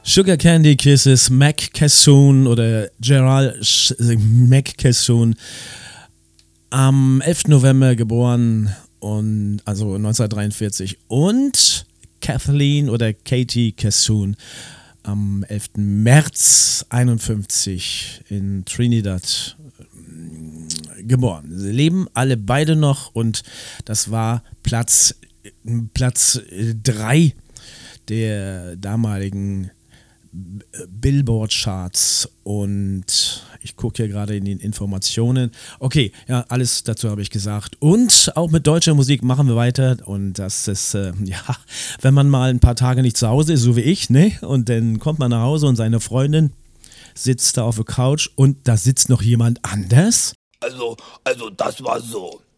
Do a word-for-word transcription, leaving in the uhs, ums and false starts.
Sugar Candy Kisses, Mac Cassoon oder Gerald Sch- Mac Cassoon, am elften November geboren, und also neunzehnhundertdreiundvierzig, und Kathleen oder Katie Cassoon am elften März einundfünfzig in Trinidad geboren. Sie leben alle beide noch, und das war Platz Platz drei der damaligen Billboard-Charts, und ich gucke hier gerade in den Informationen. Okay, ja, alles dazu habe ich gesagt. Und auch mit deutscher Musik machen wir weiter, und das ist, äh, ja, wenn man mal ein paar Tage nicht zu Hause ist, so wie ich, ne, und dann kommt man nach Hause und seine Freundin sitzt da auf der Couch und da sitzt noch jemand anders. Also, also das war so.